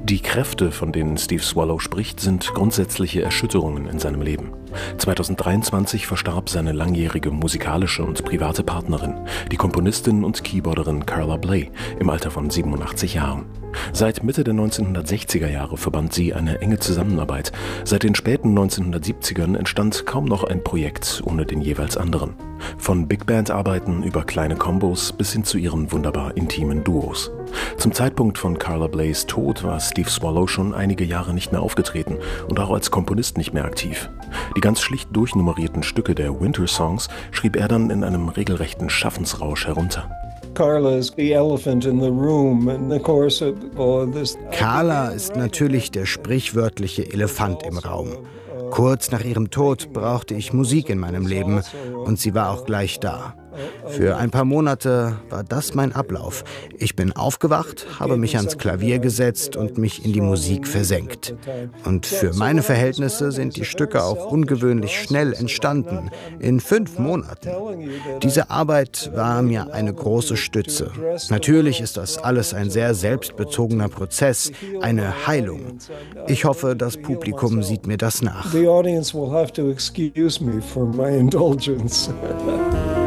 Die Kräfte, von denen Steve Swallow spricht, sind grundsätzliche Erschütterungen in seinem Leben. 2023 verstarb seine langjährige musikalische und private Partnerin, die Komponistin und Keyboarderin Carla Bley, im Alter von 87 Jahren. Seit Mitte der 1960er Jahre verband sie eine enge Zusammenarbeit. Seit den späten 1970ern entstand kaum noch ein Projekt ohne den jeweils anderen. Von Big Band-Arbeiten über kleine Kombos bis hin zu ihren wunderbar intimen Duos. Zum Zeitpunkt von Carla Bleys Tod war Steve Swallow schon einige Jahre nicht mehr aufgetreten und auch als Komponist nicht mehr aktiv. Die ganz schlicht durchnummerierten Stücke der Winter Songs schrieb er dann in einem regelrechten Schaffensrausch herunter. Carla ist natürlich der sprichwörtliche Elefant im Raum. Kurz nach ihrem Tod brauchte ich Musik in meinem Leben und sie war auch gleich da. Für ein paar Monate war das mein Ablauf. Ich bin aufgewacht, habe mich ans Klavier gesetzt und mich in die Musik versenkt. Und für meine Verhältnisse sind die Stücke auch ungewöhnlich schnell entstanden, in 5 Monaten. Diese Arbeit war mir eine große Stütze. Natürlich ist das alles ein sehr selbstbezogener Prozess, eine Heilung. Ich hoffe, das Publikum sieht mir das nach.